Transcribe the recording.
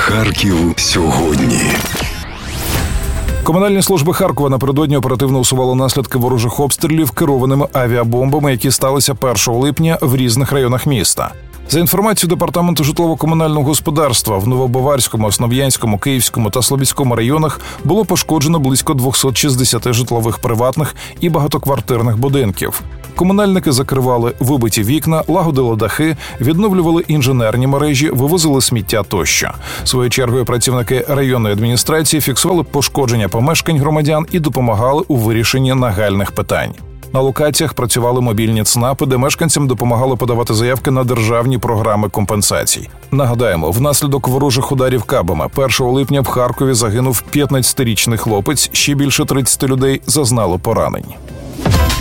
Харків сьогодні. Комунальні служби Харкова напередодні оперативно усували наслідки ворожих обстрілів керованими авіабомбами, які сталися 1 липня в різних районах міста. За інформацією Департаменту житлово-комунального господарства, в Новобаварському, Основ'янському, Київському та Слобідському районах було пошкоджено близько 260 житлових приватних і багатоквартирних будинків. Комунальники закривали вибиті вікна, лагодили дахи, відновлювали інженерні мережі, вивозили сміття тощо. Своєю чергою працівники районної адміністрації фіксували пошкодження помешкань громадян і допомагали у вирішенні нагальних питань. На локаціях працювали мобільні ЦНАПи, де мешканцям допомагали подавати заявки на державні програми компенсацій. Нагадаємо, внаслідок ворожих ударів кабами 1 липня в Харкові загинув 15-річний хлопець, ще більше 30 людей зазнало поранень.